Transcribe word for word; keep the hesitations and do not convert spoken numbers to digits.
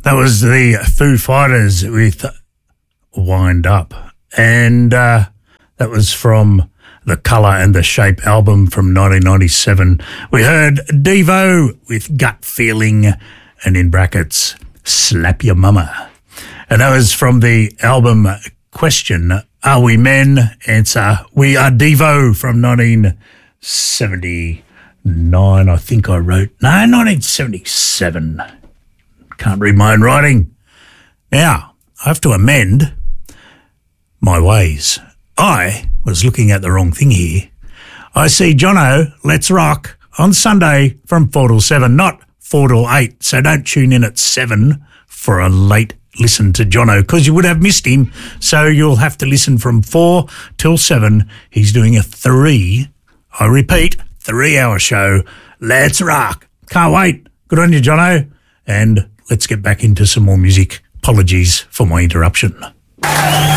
That was the Foo Fighters with Wind Up. And uh, that was from the Colour and the Shape album from nineteen ninety-seven. We heard Devo with Gut Feeling, and in brackets, Slap Your Mama. And that was from the album Question, Are We Men? Answer, We Are Devo from nineteen seventy-nine, I think I wrote. No, nineteen seventy-seven. Can't read my own writing. Now, I have to amend my ways. I was looking at the wrong thing here. I see Jono, Let's Rock, on Sunday from four till seven, not four till eight. So don't tune in at seven for a late listen to Jono, because you would have missed him. So you'll have to listen from four till seven. He's doing a three, I repeat, three-hour show. Let's rock. Can't wait. Good on you, Jono. And let's get back into some more music. Apologies for my interruption.